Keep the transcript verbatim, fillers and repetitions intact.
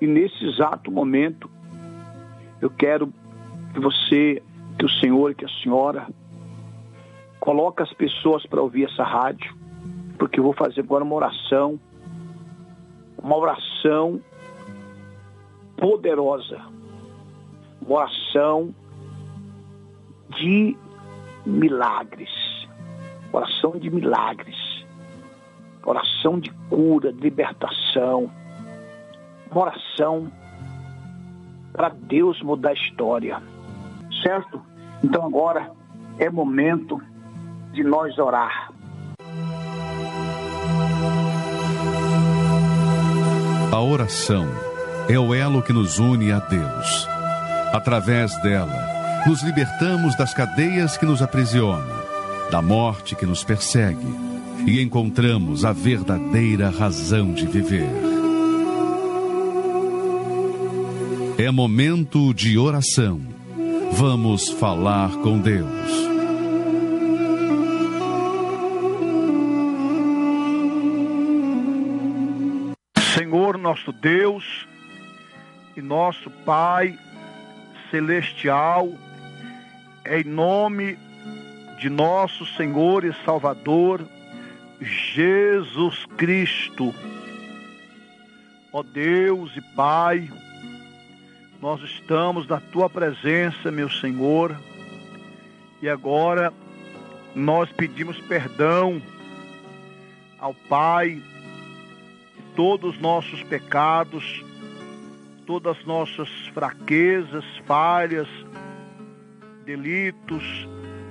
E nesse exato momento, eu quero que você, que o senhor e que a senhora coloque as pessoas para ouvir essa rádio, porque eu vou fazer agora uma oração, uma oração poderosa, uma oração de milagres, oração de milagres, oração de cura, de libertação, uma oração para Deus mudar a história, certo? Então agora é momento de nós orar. A oração é o elo que nos une a Deus. Através dela, nos libertamos das cadeias que nos aprisionam, da morte que nos persegue, e encontramos a verdadeira razão de viver. É momento de oração. Vamos falar com Deus. Senhor nosso Deus e nosso Pai celestial, em nome de nosso Senhor e Salvador Jesus Cristo, ó Deus e Pai, nós estamos na Tua presença, meu Senhor, e agora nós pedimos perdão ao Pai de todos os nossos pecados, todas as nossas fraquezas, falhas, delitos,